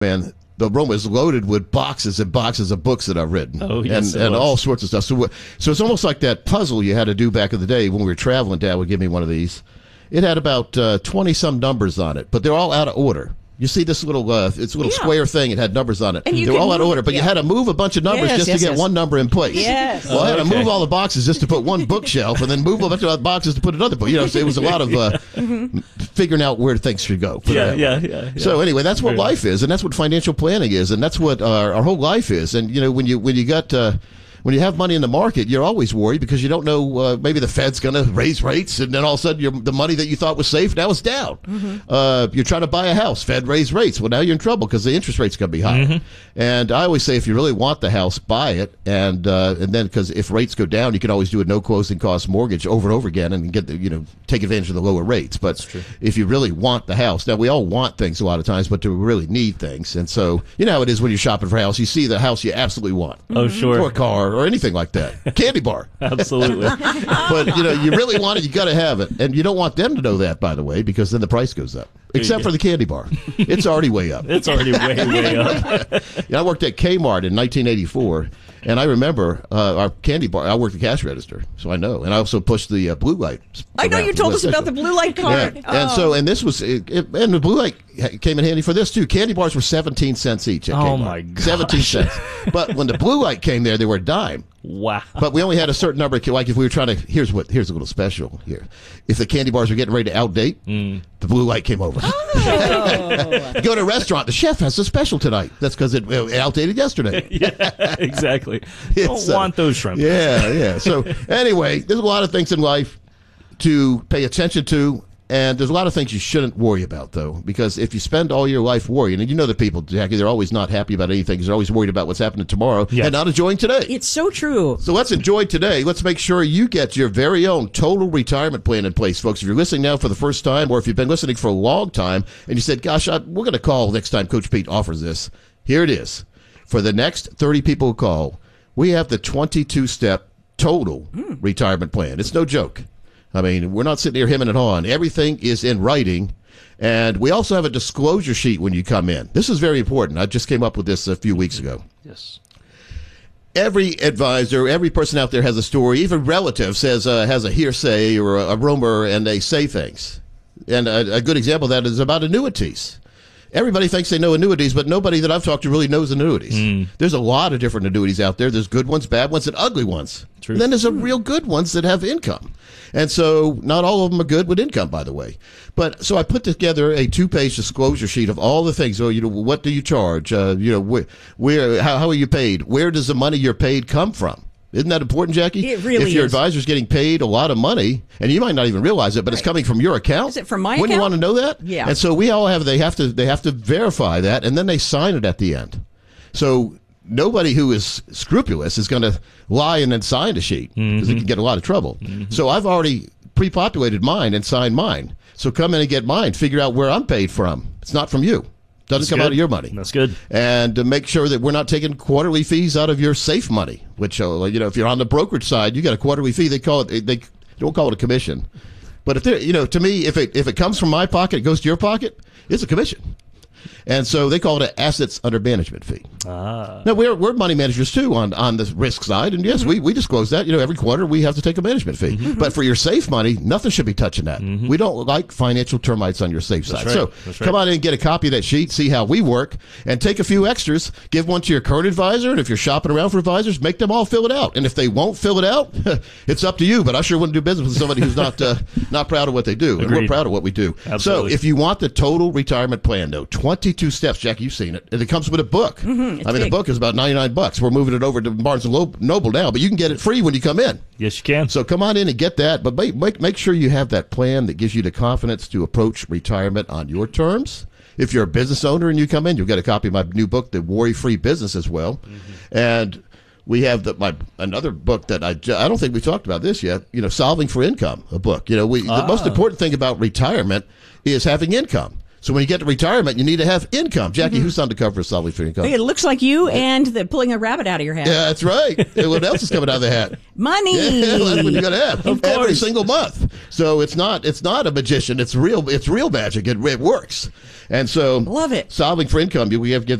man, the room was loaded with boxes and boxes of books that I've written. Oh, yes, and all sorts of stuff. So it's almost like that puzzle you had to do back in the day when we were traveling. Dad would give me one of these. It had about 20-some numbers on it, but they're all out of order. You see this little square thing. It had numbers on it. And they were all out of order, but you had to move a bunch of numbers just to get one number in place. Yes. Well, I had to move all the boxes just to put one bookshelf, and then move a bunch of other boxes to put another book. So it was a lot of figuring out where things should go. Yeah. So anyway, that's what life is, and that's what financial planning is, and that's what our whole life is. And when you got when you have money in the market, you're always worried because you don't know, maybe the Fed's going to raise rates, and then all of a sudden the money that you thought was safe now is down. You're trying to buy a house. Fed raised rates. Well, now you're in trouble because the interest rate's going to be higher. And I always say if you really want the house, buy it. And then because if rates go down, you can always do a no closing cost mortgage over and over again and get take advantage of the lower rates. But if you really want the house, now we all want things a lot of times, but do we really need things? And so you know how it is when you're shopping for a house. You see the house you absolutely want. Oh, sure. Or a car or anything like that. Candy bar. Absolutely. But you really want it, you got to have it. And you don't want them to know that, by the way, because then the price goes up. Except for the candy bar. It's already way up. It's already way up. I worked at Kmart in 1984, and I remember our candy bar. I worked the cash register, so I know. And I also pushed the blue light. I know you told us about the blue light card. Yeah. And this was, and the blue light came in handy for this too. Candy bars were 17 cents each at Kmart. Oh my gosh. 17 cents. But when the blue light came there, they were a dime. Wow. But we only had a certain number. Like if we were trying to, here's a little special here. If the candy bars were getting ready to outdate, the blue light came over. You go to a restaurant, the chef has a special tonight. That's because it outdated yesterday. Yeah, exactly. Don't want those shrimp. Yeah. So anyway, there's a lot of things in life to pay attention to. And there's a lot of things you shouldn't worry about, though, because if you spend all your life worrying, and you know the people, Jackie, they're always not happy about anything because they're always worried about what's happening tomorrow and not enjoying today. It's so true. So let's enjoy today. Let's make sure you get your very own total retirement plan in place, folks. If you're listening now for the first time, or if you've been listening for a long time, and you said, gosh, we're going to call next time Coach Pete offers this. Here it is. For the next 30 people who call, we have the 22-step total retirement plan. It's no joke. I mean, we're not sitting here hemming and hawing. Everything is in writing. And we also have a disclosure sheet when you come in. This is very important. I just came up with this a few weeks ago. Yes. Every advisor, every person out there has a story. Even relatives has a hearsay or a rumor, and they say things. And a good example of that is about annuities. Everybody thinks they know annuities, but nobody that I've talked to really knows annuities. There's a lot of different annuities out there. There's good ones, bad ones, and ugly ones. True. And then there's real good ones that have income. And so not all of them are good with income, by the way. But so I put together a 2-page disclosure sheet of all the things. So, what do you charge? How are you paid? Where does the money you're paid come from? Isn't that important, Jackie? It really is. If your advisor's getting paid a lot of money, and you might not even realize it, but it's coming from your account. Is it from my Wouldn't account? you want to know that? Yeah. And so they have to verify that, and then they sign it at the end. So nobody who is scrupulous is going to lie and then sign a sheet because it can get a lot of trouble. So I've already pre-populated mine and signed mine. So come in and get mine. Figure out where I'm paid from. It's not from you. Doesn't come out of your money. That's good. And to make sure that we're not taking quarterly fees out of your safe money, which, if you're on the brokerage side, you got a quarterly fee. They don't call it a commission. But if to me, if it comes from my pocket, it goes to your pocket, it's a commission. And so they call it an assets under management fee. Now, we're money managers, too, on the risk side. And, yes, we disclose that. Every quarter we have to take a management fee. But for your safe money, nothing should be touching that. We don't like financial termites on your safe side. Right. So come on in and get a copy of that sheet, see how we work, and take a few extras. Give one to your current advisor. And if you're shopping around for advisors, make them all fill it out. And if they won't fill it out, it's up to you. But I sure wouldn't do business with somebody who's not proud of what they do. Agreed. And we're proud of what we do. Absolutely. So if you want the total retirement plan, though, 22 steps. Jackie, you've seen it. And it comes with a book. The book is about $99. We're moving it over to Barnes & Noble now, but you can get it free when you come in. Yes, you can. So come on in and get that, but make sure you have that plan that gives you the confidence to approach retirement on your terms. If you're a business owner and you come in, you'll get a copy of my new book, The Worry-Free Business, as well. And we have another book that I don't think we talked about this yet, Solving for Income, a book. The most important thing about retirement is having income. So when you get to retirement, you need to have income. Jackie, who's on the cover of Solving for Income? It looks like you and pulling a rabbit out of your hat. Yeah, that's right. And what else is coming out of the hat? Money. Yeah, that's what you got to have every single month. So it's not a magician. It's real magic. It works. And so Love it. Solving for Income, we have to give